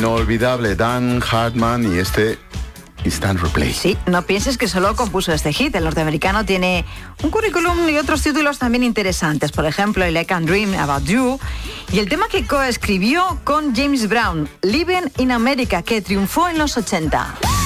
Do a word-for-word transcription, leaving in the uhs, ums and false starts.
inolvidable Dan Hartman y este Instant Replay. Sí, no pienses que solo compuso este hit. El norteamericano tiene un currículum y otros títulos también interesantes. Por ejemplo, I Can Dream About You. Y el tema que coescribió con James Brown, Living in America, que triunfó en los ochenta.